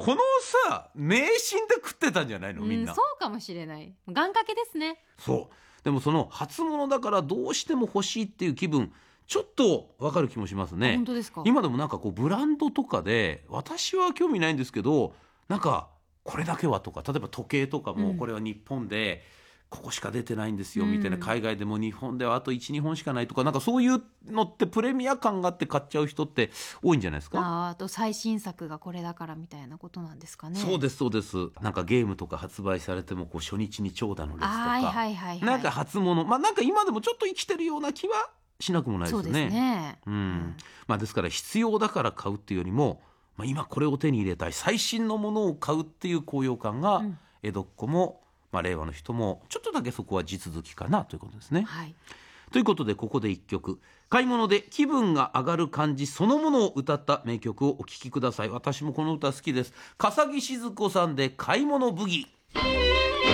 このさ迷信で食ってたんじゃないのみんな、 そうかもしれない。願掛けですね。 そうでもその初物だからどうしても欲しいっていう気分ちょっとわかる気もしますね。 本当ですか。 今でもなんかこうブランドとかで私は興味ないんですけどなんかこれだけはとか例えば時計とかもこれは日本でここしか出てないんですよみたいな、海外でも日本ではあと 1,2 本しかないとかなんかそういうのってプレミア感があって買っちゃう人って多いんじゃないですか。 あと最新作がこれだからみたいなことなんですかね。 そうですそうです。なんかゲームとか発売されてもこう初日に長蛇の列とか、 はいはいはいはい、 なんか初物なんか今でもちょっと生きてるような気はしなくもないですよね。 そうですね、 ですから必要だから買うっていうよりも、今これを手に入れたい最新のものを買うっていう高揚感が、江戸っ子も、令和の人もちょっとだけそこは地続きかなということですね、 はい。 ということでここで一曲買い物で気分が上がる感じそのものを歌った名曲をお聴きください。私もこの歌好きです。笠置シヅ子さんで買い物ブギー。